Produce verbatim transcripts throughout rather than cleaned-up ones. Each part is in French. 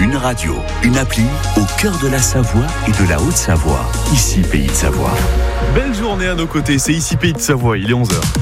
Une radio, une appli au cœur de la Savoie et de la Haute-Savoie. Ici Pays de Savoie. Belle journée à nos côtés, c'est ici Pays de Savoie, il est onze heures.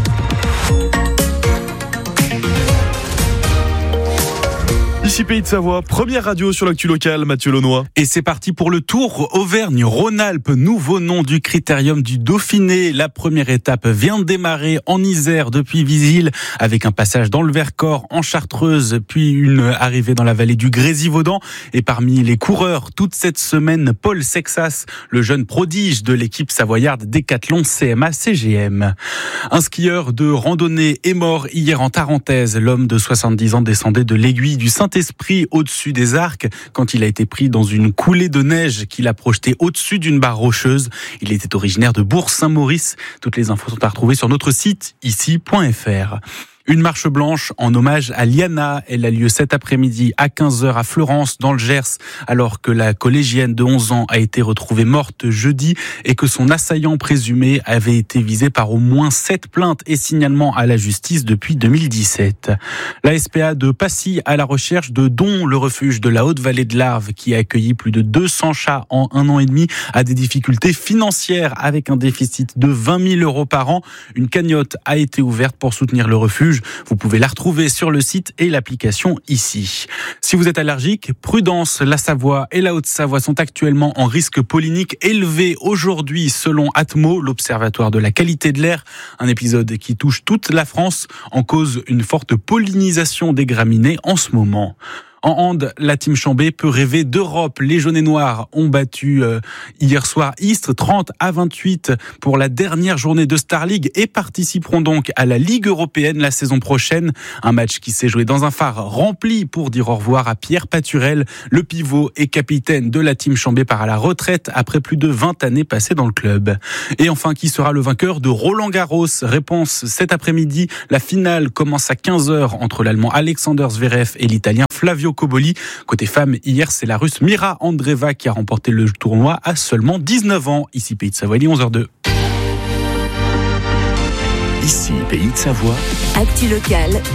Ici Pays de Savoie, première radio sur l'actu locale, Mathieu Launois. Et c'est parti pour le tour Auvergne-Rhône-Alpes, nouveau nom du critérium du Dauphiné. La première étape vient de démarrer en Isère depuis Visil, avec un passage dans le Vercors, en Chartreuse, puis une arrivée dans la vallée du Grésivaudan. Et parmi les coureurs, toute cette semaine, Paul Sexas, le jeune prodige de l'équipe savoyarde Décathlon C M A C G M. Un skieur de randonnée est mort hier en Tarentaise. L'homme de soixante-dix ans descendait de l'aiguille du Saint-Esprit au-dessus des arcs quand il a été pris dans une coulée de neige qu'il a projetée au-dessus d'une barre rocheuse. Il était originaire de Bourg-Saint-Maurice. Toutes les infos sont à retrouver sur notre site ici point f r. Une marche blanche en hommage à Liana. Elle a lieu cet après-midi à quinze heures à Fleurance, dans le Gers, alors que la collégienne de onze ans a été retrouvée morte jeudi et que son assaillant présumé avait été visé par au moins sept plaintes et signalements à la justice depuis deux mille dix-sept. La S P A de Passy à la recherche de Don, le refuge de la Haute-Vallée de l'Arve, qui a accueilli plus de deux cents chats en un an et demi, a des difficultés financières avec un déficit de vingt mille euros par an. Une cagnotte a été ouverte pour soutenir le refuge. Vous pouvez la retrouver sur le site et l'application ici. Si vous êtes allergique, prudence, la Savoie et la Haute-Savoie sont actuellement en risque pollinique élevé aujourd'hui selon Atmo, l'Observatoire de la qualité de l'air. Un épisode qui touche toute la France en cause une forte pollinisation des graminées en ce moment. En hand, la team Chambé peut rêver d'Europe. Les jaunes et noirs ont battu euh, hier soir Istres trente à vingt-huit pour la dernière journée de Star League et participeront donc à la Ligue européenne la saison prochaine. Un match qui s'est joué dans un phare rempli pour dire au revoir à Pierre Paturel. Le pivot et capitaine de la team Chambé part à la retraite après plus de vingt années passées dans le club. Et enfin, qui sera le vainqueur de Roland Garros? Réponse cet après-midi. La finale commence à quinze heures entre l'Allemand Alexander Zverev et l'Italien Flavio Cobolli. Côté femmes, hier, c'est la Russe Mira Andreeva qui a remporté le tournoi à seulement dix-neuf ans. Ici, Pays de Savoie, il est onze heures deux. Ici Pays de Savoie. Actu locale.